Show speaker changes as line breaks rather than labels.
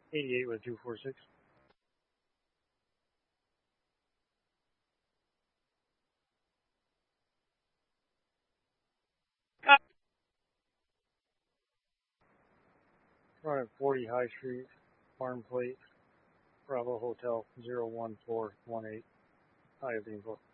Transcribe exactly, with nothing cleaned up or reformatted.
eighty-eight with two four six. Run at forty High Street, Farm Plate, Bravo Hotel zero one four one eight. I have the info.